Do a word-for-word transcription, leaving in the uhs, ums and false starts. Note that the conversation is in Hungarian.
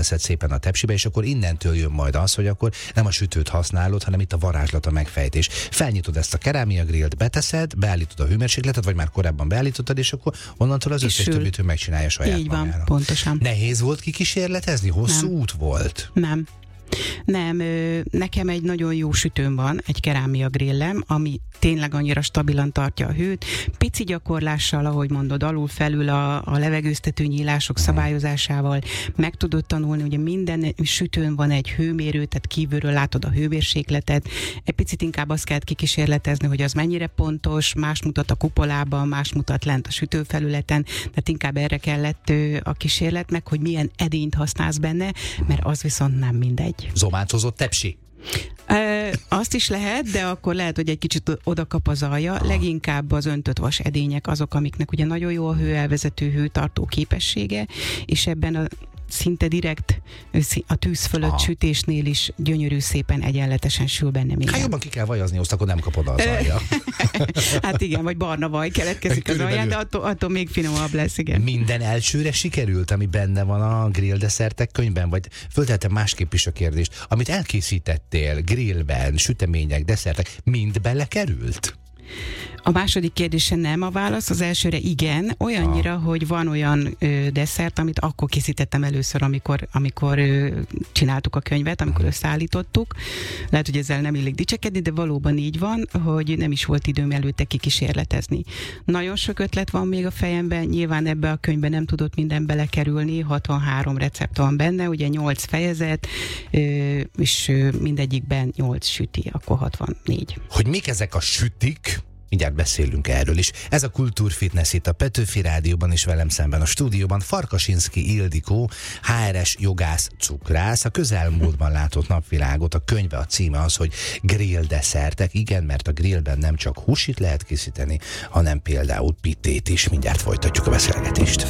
teszed szépen a tepsibe, és akkor innentől jön majd az, hogy akkor nem a sütőt használod, hanem itt a varázslat, a megfejtés. Felnyitod ezt a kerámia grillt, beteszed, beállítod a hőmérsékletet, vagy már korábban beállítottad, és akkor onnantól az összes többit ő megcsinálja saját Így van, magára. pontosan. Nehéz volt kikísérletezni? Hosszú Nem. út volt? Nem. Nem, nekem egy nagyon jó sütőm van, egy kerámia grillem, ami tényleg annyira stabilan tartja a hőt. Pici gyakorlással, ahogy mondod, alul-felül a, a levegőztető nyílások szabályozásával meg tudod tanulni, ugye minden sütőn van egy hőmérő, tehát kívülről látod a hőmérsékletet. Egy picit inkább azt kell kikísérletezni, hogy az mennyire pontos, más mutat a kupolában, más mutat lent a sütőfelületen, tehát inkább erre kellett a kísérlet, meg hogy milyen edényt használsz benne, mert az viszont nem mindegy. Zomátozott tepsi? E, azt is lehet, de akkor lehet, hogy egy kicsit oda kap az alja. Aha. Leginkább az öntött vas edények azok, amiknek ugye nagyon jó a hőelvezető, hőtartó képessége, és ebben a szinte direkt a tűz fölött Aha. sütésnél is gyönyörű szépen egyenletesen sül benne minden. Hát jobban ki kell vajazni, azt akkor nem kapod az alja. Hát igen, vagy barna vaj keletkezik az alján, de attól, attól még finomabb lesz, igen. Minden elsőre sikerült, ami benne van a grill desszertek könyvben? Vagy föltettem másképp is a kérdést, amit elkészítettél grillben, sütemények, desszertek, mind belekerült? A második kérdése nem a válasz, az elsőre igen, olyannyira, ah. hogy van olyan ö, desszert, amit akkor készítettem először, amikor, amikor ö, csináltuk a könyvet, amikor összeállítottuk. Lehet, hogy ezzel nem illik dicsekedni, de valóban így van, hogy nem is volt időm előtte kikísérletezni. Nagyon sok ötlet van még a fejemben, nyilván ebbe a könyvbe nem tudott minden belekerülni, hatvanhárom recept van benne, ugye nyolc fejezet, ö, és ö, mindegyikben nyolc süti, akkor hatvannégy. Hogy mik ezek a sütik? Mindjárt beszélünk erről is. Ez a Kultúrfitness itt a Petőfi Rádióban, és velem szemben a stúdióban Farkasinszky Ildikó, há er es jogász, cukrász. A közelmúltban látott napvilágot, a könyve, a címe az, hogy grill desszertek. Igen, mert a grillben nem csak húsit lehet készíteni, hanem például pitét is. Mindjárt folytatjuk a beszélgetést.